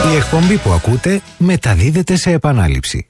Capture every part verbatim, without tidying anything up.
Η εκπομπή που ακούτε μεταδίδεται σε επανάληψη.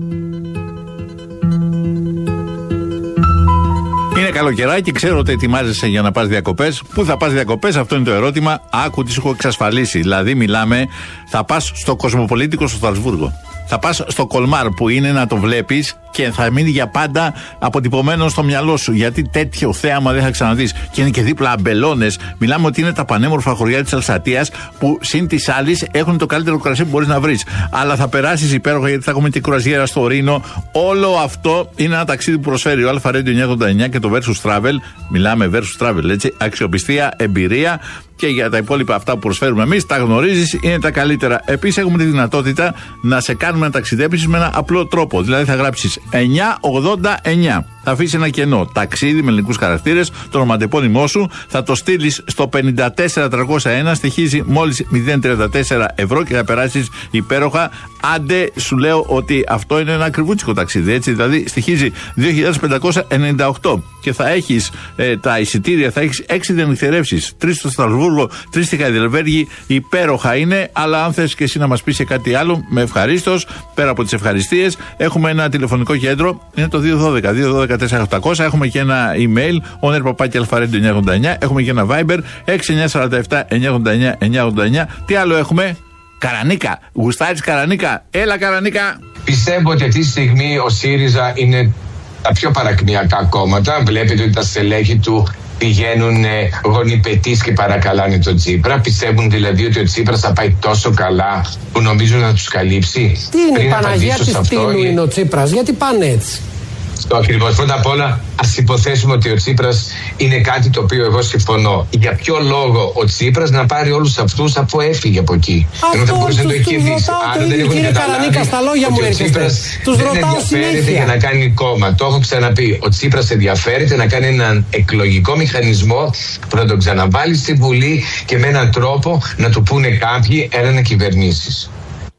Είναι καλοκαιράκι, ξέρω ότι ετοιμάζεσαι για να πας διακοπές. Πού θα πας διακοπές, αυτό είναι το ερώτημα. Άκου τι σου έχω εξασφαλίσει. Δηλαδή, μιλάμε, θα πας στο Κοσμοπολίτικο στο Στρασβούργο. Θα πας στο Κολμάρ που είναι να το βλέπεις και θα μείνει για πάντα αποτυπωμένο στο μυαλό σου. Γιατί τέτοιο θέαμα δεν θα ξαναδείς. Και είναι και δίπλα αμπελώνες. Μιλάμε ότι είναι τα πανέμορφα χωριά της Αλσατίας που συν της άλλης έχουν το καλύτερο κρασί που μπορείς να βρεις. Αλλά θα περάσεις υπέροχα γιατί θα έχουμε και κουραζιέρα στο Ρήνο. Όλο αυτό είναι ένα ταξίδι που προσφέρει ο Αλφα Radio εννιακόσια ογδόντα εννιά και το Versus Travel. Μιλάμε Versus Travel, έτσι. Αξιοπιστία, εμπειρία. Και για τα υπόλοιπα αυτά που προσφέρουμε εμείς, τα γνωρίζεις, είναι τα καλύτερα. Επίσης, έχουμε τη δυνατότητα να σε κάνουμε να ταξιδέψεις με ένα απλό τρόπο. Δηλαδή, θα γράψεις εννιακόσια ογδόντα εννιά. Θα αφήσεις ένα κενό. Ταξίδι με ελληνικούς χαρακτήρες, το ονοματεπώνυμό σου, θα το στείλεις στο πενήντα τέσσερα τριακόσια ένα, στοιχίζει μόλις μηδέν τριάντα τέσσερα ευρώ και θα περάσεις υπέροχα. Άντε, σου λέω ότι αυτό είναι ένα ακριβούτσικο ταξίδι, έτσι. Δηλαδή, στοιχίζει δύο χιλιάδες πεντακόσια ενενήντα οκτώ και θα έχεις ε, τα εισιτήρια, θα έχεις έξι διανυκτερεύσεις. Τρεις στο Στρασβούργο, τρεις στη Χαϊδελβέργη. Υπέροχα είναι, αλλά αν θες και εσύ να μας πεις κάτι άλλο, με ευχαρίστως. Πέρα από τις ευχαριστίες, έχουμε ένα τηλεφωνικό κέντρο, είναι το δύο ένα δύο, δύο ένα δύο τέσσερα οκτακόσια. Έχουμε και ένα email, owner παπάκι αλφα ρέιντιο εννιακόσια ογδόντα εννιά. Έχουμε και ένα Viber, έξι εννιά τέσσερα επτά εννιακόσια ογδόντα εννιά εννιακόσια ογδόντα εννιά. Τι άλλο έχουμε? Καρανίκα. Γουστάρεις Καρανίκα? Έλα, Καρανίκα. Πιστεύω ότι αυτή τη στιγμή ο ΣΥΡΙΖΑ είναι τα πιο παρακμιακά κόμματα. Βλέπετε ότι τα στελέχη του πηγαίνουν ε, γονιπετής και παρακαλάνε τον Τσίπρα. Πιστεύουν δηλαδή ότι ο Τσίπρας θα πάει τόσο καλά που νομίζουν να τους καλύψει. Τι είναι η Παναγία της Τίνου είναι ο Τσίπρας? Γιατί πάνε έτσι? Το ακριβώς. Πρώτα απ' όλα, ας υποθέσουμε ότι ο Τσίπρας είναι κάτι το οποίο εγώ συμφωνώ. Για ποιο λόγο ο Τσίπρας να πάρει όλους αυτούς αφού έφυγε από εκεί? Ενώ θα μπορούσε να το έχει δει. Άρα δεν έχουν καταλάβει ότι ο Τσίπρας δεν ενδιαφέρεται για να κάνει κόμμα. Το έχω ξαναπεί. Ο Τσίπρας ενδιαφέρεται να κάνει έναν εκλογικό μηχανισμό που να τον ξαναβάλει στη Βουλή και με έναν τρόπο να του πούνε κάποιοι έλα να κυβερνήσεις.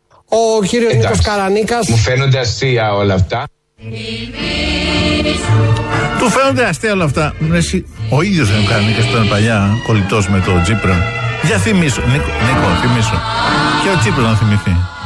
Ο κύριος Νίκος Καρανίκας. Μου φαίνονται αστεία όλα αυτά. Του φαίνονται αστεία όλα αυτά. Εσύ, ο ίδιος είναι ο Καρανίκας που ήταν παλιά κολλητός με τον Τσίπρα. Για θυμίσου, Νίκο, Νίκο θυμίσου. Και ο Τσίπρας να θυμηθεί.